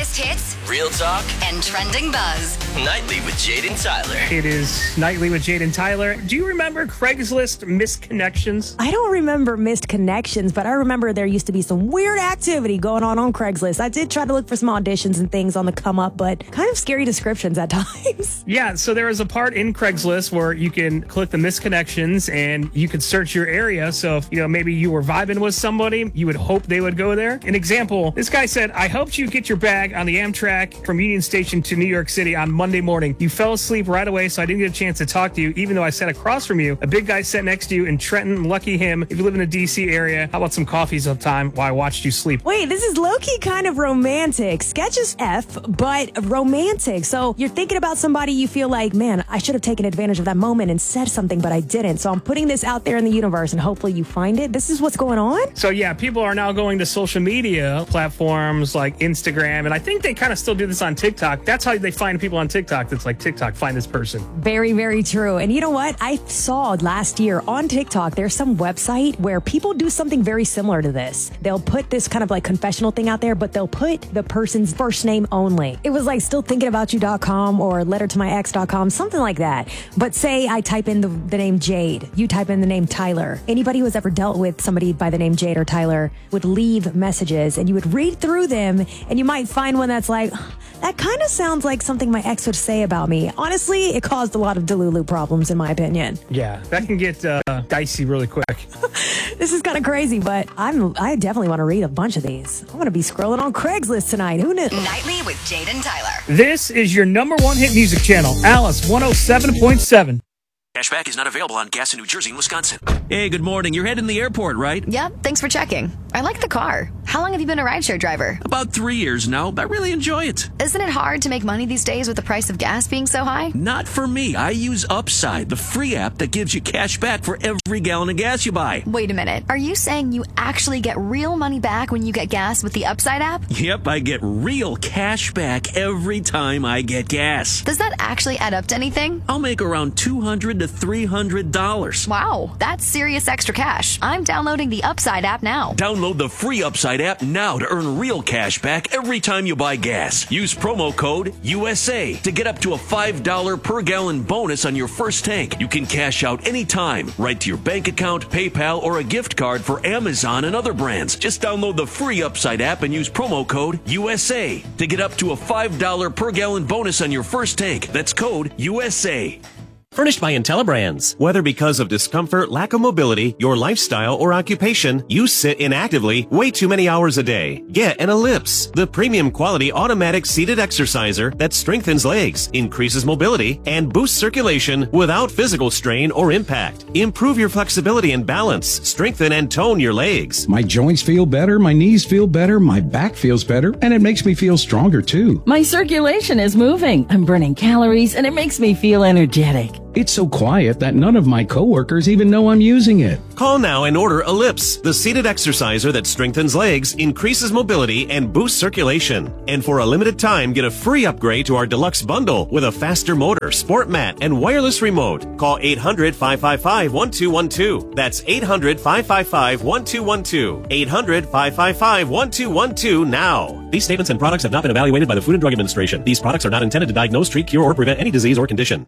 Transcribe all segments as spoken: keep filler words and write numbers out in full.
biggest hits, real talk, and trending buzz. Nightly with Jade and Tyler. It is Nightly with Jade and Tyler. Do you remember Craigslist misconnections? I don't remember missed connections, but I remember there used to be some weird activity going on on Craigslist. I did try to look for some auditions and things on the come up, but kind of scary descriptions at times. Yeah, so there is a part in Craigslist where you can click the misconnections and you can search your area. So if, you know, maybe you were vibing with somebody, you would hope they would go there. An example, this guy said, I helped you get your bag on the Amtrak from Union Station to New York City on Monday morning. You fell asleep right away, so I didn't get a chance to talk to you, even though I sat across from you. A big guy sat next to you in Trenton. Lucky him. If you live in the D C area, how about some coffee sometime while I watched you sleep? Wait, this is low-key kind of romantic. Sketch is F, but romantic. So you're thinking about somebody you feel like, man, I should have taken advantage of that moment and said something, but I didn't. So I'm putting this out there in the universe, and hopefully you find it. This is what's going on? So yeah, people are now going to social media platforms like Instagram, and I think they kind of still do this on TikTok. That's how they find people on TikTok. That's like, TikTok, find this person. Very, very true. And you know what? I saw last year on TikTok, there's some website where people do something very similar to this. They'll put this kind of like confessional thing out there, but they'll put the person's first name only. It was like still thinking about you dot com or letter to my ex dot com, something like that. But say I type in the, the name Jade, you type in the name Tyler. Anybody who has ever dealt with somebody by the name Jade or Tyler would leave messages, and you would read through them, and you might find one that's like, that kind of sounds like something my ex would say about me. Honestly, it caused a lot of Delulu problems, in my opinion. Yeah, that can get uh, dicey really quick. This is kind of crazy, but I'm I definitely want to read a bunch of these. I'm going to be scrolling on Craigslist tonight. Who knew? Nightly with Jade and Tyler. This is your number one hit music channel, Alice one oh seven point seven. Cashback is not available on gas in New Jersey and Wisconsin. Hey, good morning. You're heading to the airport, right? Yep, thanks for checking. I like the car. How long have you been a rideshare driver? About three years now. I really enjoy it. Isn't it hard to make money these days with the price of gas being so high? Not for me. I use Upside, the free app that gives you cash back for every gallon of gas you buy. Wait a minute. Are you saying you actually get real money back when you get gas with the Upside app? Yep, I get real cash back every time I get gas. Does that actually add up to anything? I'll make around two hundred to three hundred dollars. Wow, that's serious extra cash. I'm downloading the Upside app now. Download the free Upside app now to earn real cash back every time you buy gas. Use promo code U S A to get up to a five dollars per gallon bonus on your first tank. You can cash out anytime, right to your bank account, PayPal, or a gift card for Amazon and other brands. Just download the free Upside app and use promo code U S A to get up to a five dollars per gallon bonus on your first tank. That's code U S A. Furnished by IntelliBrands. Whether because of discomfort, lack of mobility, your lifestyle, or occupation, you sit inactively way too many hours a day. Get an Ellipse, the premium quality automatic seated exerciser that strengthens legs, increases mobility, and boosts circulation without physical strain or impact. Improve your flexibility and balance, strengthen and tone your legs. My joints feel better, my knees feel better, my back feels better, and it makes me feel stronger too. My circulation is moving. I'm burning calories, and it makes me feel energetic. It's so quiet that none of my coworkers even know I'm using it. Call now and order Ellipse, the seated exerciser that strengthens legs, increases mobility, and boosts circulation. And for a limited time, get a free upgrade to our deluxe bundle with a faster motor, sport mat, and wireless remote. Call eight hundred, five five five, one two one two. That's eight hundred, five five five, one two one two. eight hundred, five five five, one two one two now. These statements and products have not been evaluated by the Food and Drug Administration. These products are not intended to diagnose, treat, cure, or prevent any disease or condition.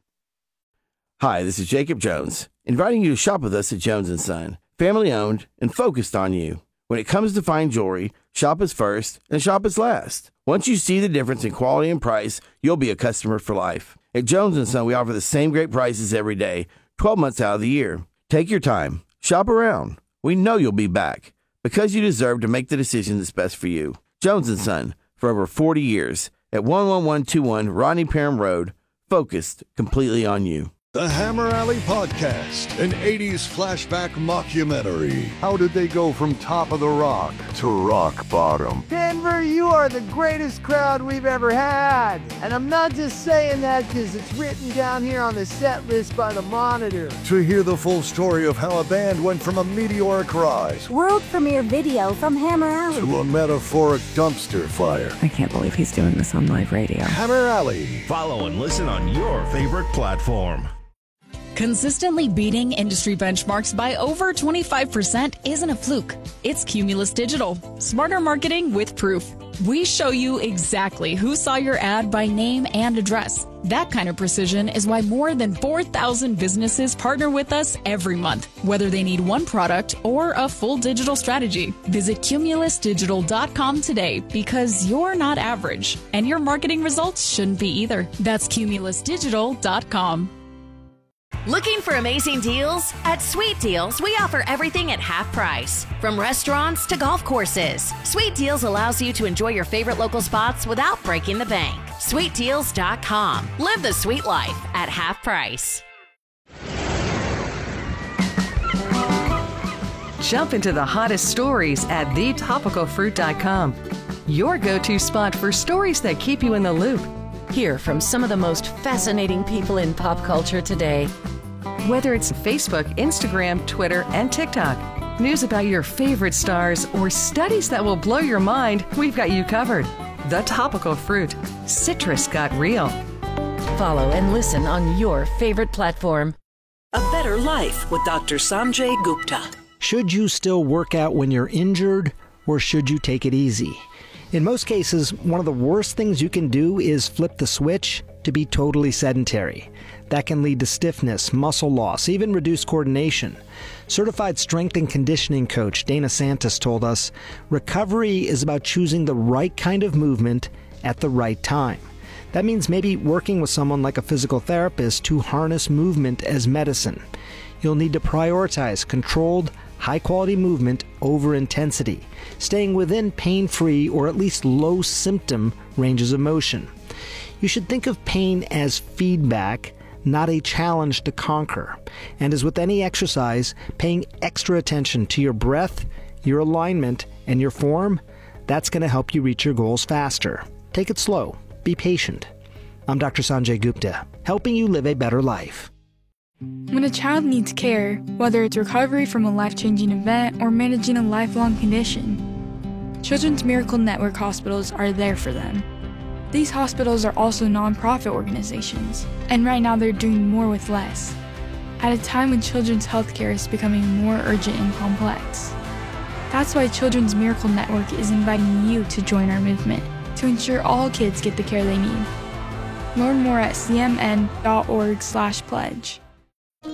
Hi, this is Jacob Jones, inviting you to shop with us at Jones and Son, family owned and focused on you. When it comes to fine jewelry, shop us first and shop us last. Once you see the difference in quality and price, you'll be a customer for life. At Jones and Son, we offer the same great prices every day, twelve months out of the year. Take your time, shop around. We know you'll be back because you deserve to make the decision that's best for you. Jones and Son, for over forty years, at one one one two one Rodney Parham Road, focused completely on you. The Hammer Alley Podcast, an eighties flashback mockumentary. How did they go from top of the rock to rock bottom? Denver, you are the greatest crowd we've ever had. And I'm not just saying that because it's written down here on the set list by the Monitor. To hear the full story of how a band went from a meteoric rise, world premiere video from Hammer Alley, to a metaphoric dumpster fire. I can't believe he's doing this on live radio. Hammer Alley. Follow and listen on your favorite platform. Consistently beating industry benchmarks by over twenty-five percent isn't a fluke. It's Cumulus Digital. Smarter marketing with proof. We show you exactly who saw your ad by name and address. That kind of precision is why more than four thousand businesses partner with us every month, whether they need one product or a full digital strategy. Visit cumulus digital dot com today because you're not average, and your marketing results shouldn't be either. That's cumulus digital dot com. Looking for amazing deals? At Sweet Deals, we offer everything at half price. From restaurants to golf courses, Sweet Deals allows you to enjoy your favorite local spots without breaking the bank. sweet deals dot com. Live the sweet life at half price. Jump into the hottest stories at the topical fruit dot com. Your go-to spot for stories that keep you in the loop. Hear from some of the most fascinating people in pop culture today. Whether it's Facebook, Instagram, Twitter, and TikTok, news about your favorite stars, or studies that will blow your mind, we've got you covered. The Topical Fruit. Citrus got real. Follow and listen on your favorite platform. A Better Life with Doctor Sanjay Gupta. Should you still work out when you're injured, or should you take it easy? In most cases, one of the worst things you can do is flip the switch to be totally sedentary. That can lead to stiffness, muscle loss, even reduced coordination. Certified strength and conditioning coach Dana Santos told us, recovery is about choosing the right kind of movement at the right time. That means maybe working with someone like a physical therapist to harness movement as medicine. You'll need to prioritize controlled, high-quality movement over intensity, staying within pain-free or at least low-symptom ranges of motion. You should think of pain as feedback, not a challenge to conquer. And as with any exercise, paying extra attention to your breath, your alignment, and your form, that's going to help you reach your goals faster. Take it slow. Be patient. I'm Doctor Sanjay Gupta, helping you live a better life. When a child needs care, whether it's recovery from a life-changing event or managing a lifelong condition, Children's Miracle Network hospitals are there for them. These hospitals are also nonprofit organizations, and right now they're doing more with less, at a time when children's healthcare is becoming more urgent and complex. That's why Children's Miracle Network is inviting you to join our movement to ensure all kids get the care they need. Learn more at c m n dot org slash pledge.